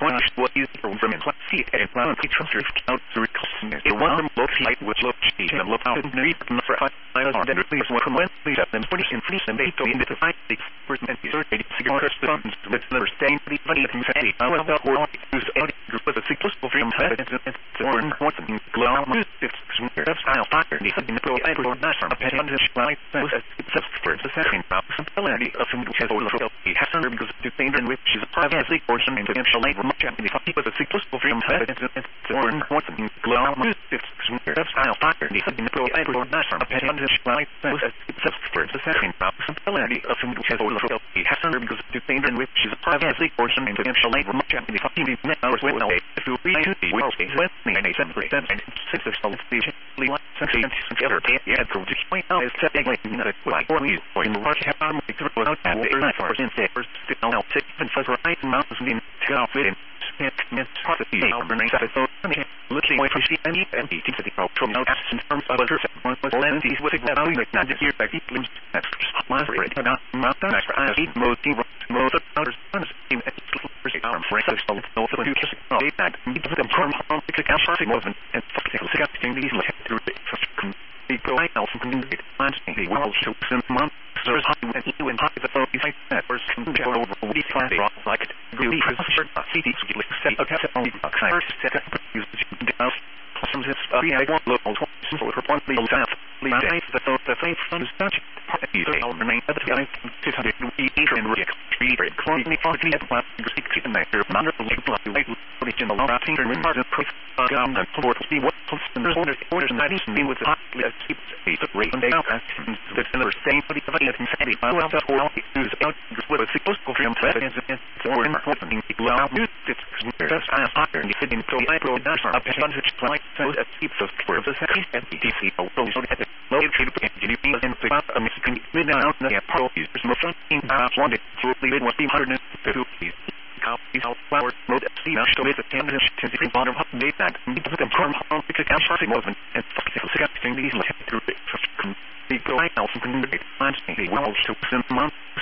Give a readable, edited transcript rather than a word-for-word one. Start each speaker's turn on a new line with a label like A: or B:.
A: Watch what you from see and plan to trust your out to recall it one look like which look she and look out and read from the front I was then please what from when please have them put in please and they go into the 5% survey cigar funds with the staying pretty funny and say I was out or use any group with a successful film and or important glow it's style factor in the pro or national appendage like it's for the second possibility of some has over the has because the thing in which is a privacy portion and potential labor much and if it was a successful film it's or important glow it's style factor in the pro or national appendage like it's for the second possibility of some has over the has because the thing in which is a privacy portion and potential labor much and if it hours will if you read the world with me and 7% and 6 of the essentially together yeah to point out is technically not like or we or in the large harm we could without that for since they first still out 6 and 5 right mountains in to out fit in and processes our brain so looking away from any empty to the control now in terms of other was lenses with it now like not here back deep limbs that's my favorite not for I eat most of others in arm for so no for you just that the form of the capacity movement and second these to the go out from the plants the world to some months there's high and you and high the focus like that first control over the class like agree for cities with set okay only first set up use down some this I want local for one the south the faith fund is such you remain at the 600 we and read clone me for the plant in there under the original writing and margin proof and support see what customers orders and that is with the keep the rate and they actions that similar same for the insanity well that all is out with a successful film evidence or important people out it's just as higher and you fit into I pro dash a percentage like so that keeps us for the second MPTC also so that low you in the Mexican midnight the pro users more something wanted to leave it 150 copies of flower mode see now show it the tangent to the bottom of the that the form of the capacity movement and second these through the go I also can plants the well to some months